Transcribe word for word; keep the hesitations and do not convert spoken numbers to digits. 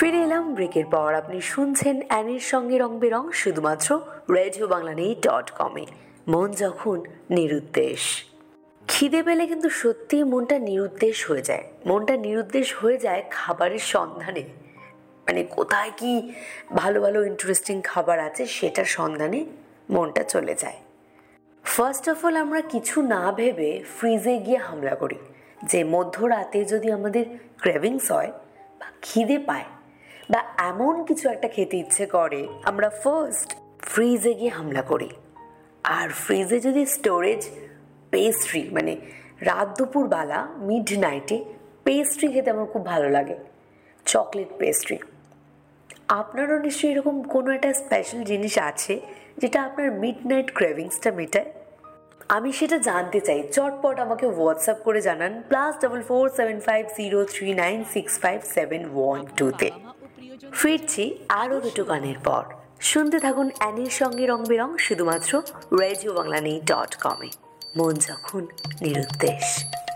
ফিরে এলাম ব্রেকের পর। আপনি শুনছেন অ্যানির সঙ্গে রং বেরং, শুধুমাত্র রেডিও বাংলা নেই ডট কমে। মন যখন নিরুদ্দেশ, খিদে পেলে কিন্তু সত্যি মনটা নিরুদ্দেশ হয়ে যায়। মনটা নিরুদ্দেশ হয়ে যায় খাবারের সন্ধানে, মানে কোথায় কি ভালো ভালো ইন্টারেস্টিং খাবার আছে সেটার সন্ধানে মনটা চলে যায়। ফার্স্ট অফ অল আমরা কিছু না ভেবে ফ্রিজে গিয়ে হামলা করি, যে মধ্যরাতে যদি আমাদের ক্রেভিংস হয় বা খিদে পায় বা এমন কিছু একটা খেতে ইচ্ছে করে, আমরা ফার্স্ট ফ্রিজে গিয়ে হামলা করি। আর ফ্রিজে যদি স্টোরেজ পেস্ট্রি, মানে রাত দুপুরবেলা মিড নাইটে পেস্ট্রি খেতে আমার খুব ভালো লাগে, চকলেট পেস্ট্রি। আপনারও নিশ্চয়ই এরকম কোনো একটা স্পেশাল জিনিস আছে যেটা আপনার মিড নাইট ক্রেভিংসটা মেটায়। আমি সেটা জানতে চাই, চটপট আমাকে হোয়াটসঅ্যাপ করে জানান plus double four seven five zero three nine six five seven one টুতে। ফিরছি আরও দুটো গানের পর। শুনতে থাকুন অ্যানির সঙ্গে রং বেরং, শুধুমাত্র রেডিও বাংলা নেই ডট কমে। মন যখন নিরুদ্দেশ।